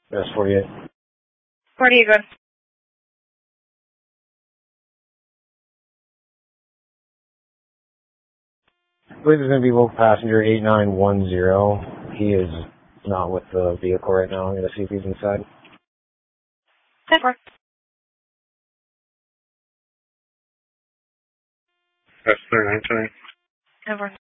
That's 48. 48, good. I believe it's going to be local passenger 8910. He is not with the vehicle right now. I'm going to see if he's inside. 10-4. That's 39 tonight. 10-4.